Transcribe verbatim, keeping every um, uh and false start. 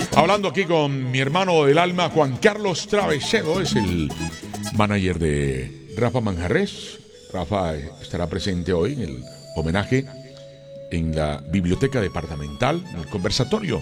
Hablando aquí con mi hermano del alma, Juan Carlos Travesero, es el manager de Rafa Manjarrés. Rafa estará presente hoy en el homenaje en la biblioteca departamental, en el conversatorio